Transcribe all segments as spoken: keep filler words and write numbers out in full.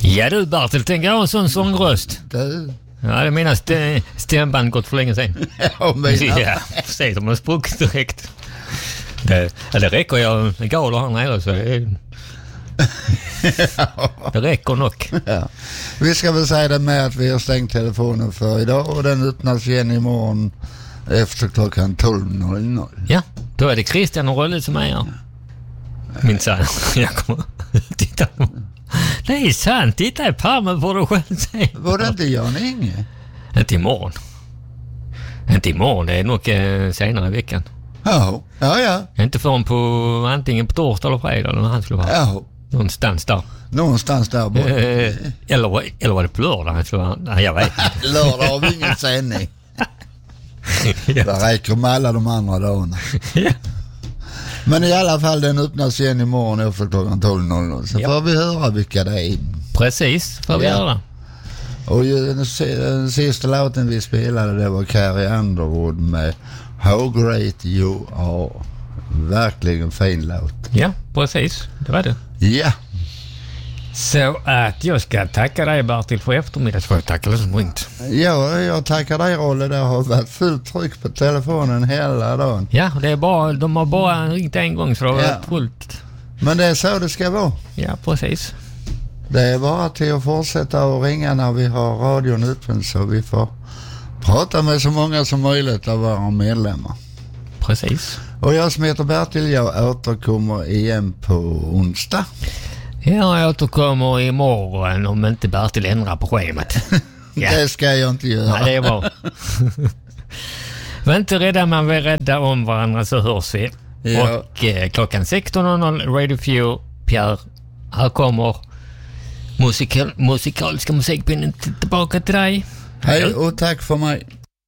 Ja du Bertil, tänker jag ha en sån sångröst. Du. Ja, det menar st- stämband gått för länge sedan. Ja, men ja, precis, de har spruckit direkt. Det, ja, det räcker jag galer här nere så det, det räcker nog. Ja. Vi ska väl säga det med att vi har stängt telefonen för idag och den öppnas igen imorgon efter klockan tolv noll noll. Ja, då är det Christian och Rölle som är här. Min son, jag kommer titta på. Det är sant, titta i palmen får du själv se. Var det inte Jan Inge? Inte imorgon. Inte imorgon, det är nog eh, senare i veckan. Ja, ja, ja. Inte förrän på antingen på torsdag eller fredag eller när han skulle vara. Ja. Någonstans där. Någonstans där borta. Eh, eller, eller var det på lördag? Han skulle vara, nej, jag vet inte. Lördag har vi ingen sändning. Det räcker med alla de andra dagarna. Ja. Men i alla fall, den öppnas igen imorgon efter klockan tolv noll noll. Så ja. får vi höra vilka det är. Precis, får vi ja. göra. Och ju, den, den sista låten vi spelade, det var Carrie Underwood med How Great You Are. Verkligen fin låt. Ja, precis. Det var det. Ja. Så att jag ska tacka dig Bertil för eftermiddags. Får jag tacka dig som ringt? Ja, jag tackar dig Rolle. Det har varit fullt tryck på telefonen hela dagen. Ja, det är bara, de har bara ringt en gång så det har ja. varit fullt. Men det är så det ska vara. Ja, precis. Det är bara till att fortsätta att ringa när vi har radion öppen så vi får prata med så många som möjligt av våra medlemmar. Precis. Och jag som heter Bertil, jag återkommer igen på onsdag. Ja, jag återkommer imorgon om inte Bertil ändrar på schemat. Ja. Det ska jag inte göra. Nej, det är bra. Var inte rädda, man vill rädda om varandra så hörs vi. Ja. Och eh, klockan sexton noll noll Radio Few, Pierre, här kommer musikal, musikaliska musikpinnen tillbaka till dig. Hej och tack för mig.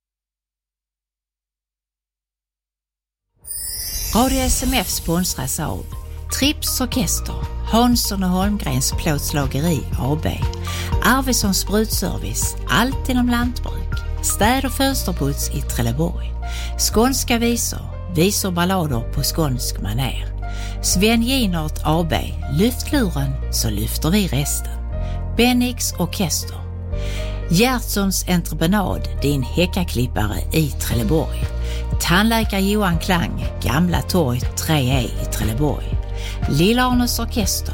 Radio S M F sponsras av Trips Orkester, Hansson och Holmgrens plåtslageri A B, Arvidssons sprutservice, allt inom lantbruk, städ- och fönsterputs i Trelleborg, skånska visor, visor ballader på skånsk maner, Sven Ginert A B, lyft luren så lyfter vi resten, Bennix Orkester, Gertsons entreprenad, din häckaklippare i Trelleborg, tandläkare Johan Klang, Gamla torg tre E i Trelleborg, Lilla-Arnes Orkester,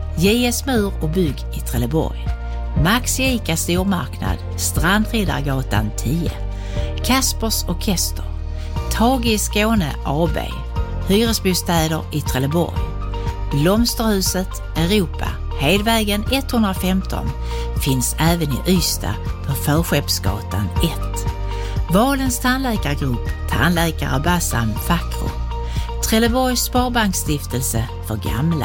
J S Mur och bygg i Trelleborg, Max Ica stormarknad, Strandriddargatan tio, Kaspers Orkester, Tage i Skåne A B, hyresbostäder i Trelleborg, Blomsterhuset Europa, Hedvägen etthundrafemton, finns även i Ystad på Förskeppsgatan ett. Valens tandläkargrupp, tandläkare Bassam Fakro, Trelleborgs Sparbanksstiftelse för gamla,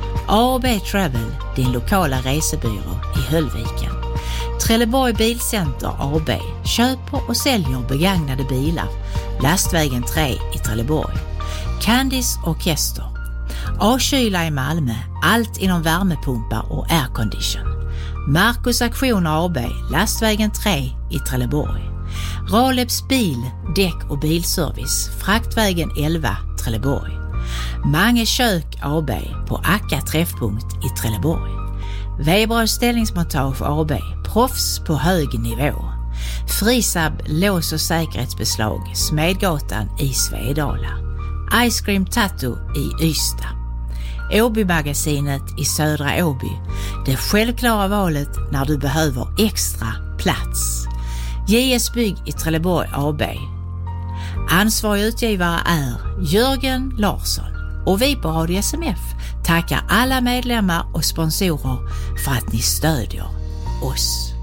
A och B Travel, din lokala resebyrå i Höllviken, Trelleborg Bilcenter A B, köper och säljer begagnade bilar, Lastvägen tre i Trelleborg, Candice Orkester, A-kyla i Malmö, allt inom värmepumpar och aircondition, Marcus Aktioner A B, Lastvägen tre i Trelleborg, Raleps bil, däck och bilservice, Fraktvägen elva, Trelleborg, Mange kök A B på Akka träffpunkt i Trelleborg, Weberös ställningsmontage A B, proffs på hög nivå, Frisab lås- och säkerhetsbeslag, Smedgatan i Svedala, Ice Cream Tattoo i Ystad, Åby-magasinet i Södra Åby, det självklara valet när du behöver extra plats, J S Bygg i Trelleborg A B. Ansvarig utgivare är Jörgen Larsson och vi på Radio S M F tackar alla medlemmar och sponsorer för att ni stödjer oss.